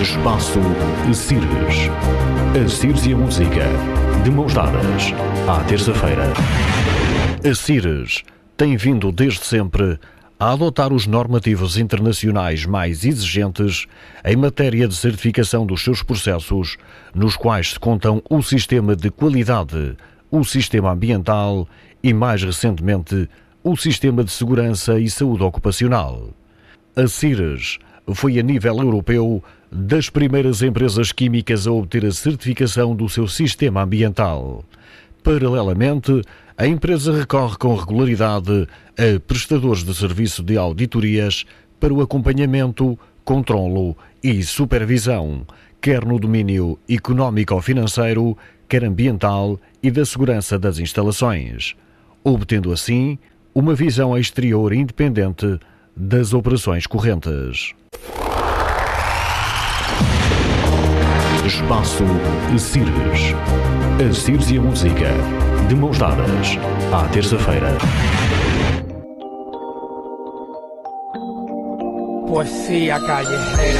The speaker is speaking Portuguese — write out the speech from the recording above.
Espaço Cires. A Cires e a música, de mãos dadas, à terça-feira. A Cires tem vindo desde sempre a adotar os normativos internacionais mais exigentes em matéria de certificação dos seus processos, nos quais se contam o sistema de qualidade, o sistema ambiental e, mais recentemente, o sistema de segurança e saúde ocupacional. A Cires foi, a nível europeu, das primeiras empresas químicas a obter a certificação do seu sistema ambiental. Paralelamente, a empresa recorre com regularidade a prestadores de serviço de auditorias para o acompanhamento, controlo e supervisão, quer no domínio económico-financeiro, quer ambiental e da segurança das instalações, obtendo assim uma visão exterior independente das operações correntes. Espaço Cires. A Cires e a música, de mãos dadas, à terça-feira. Poesía callejera.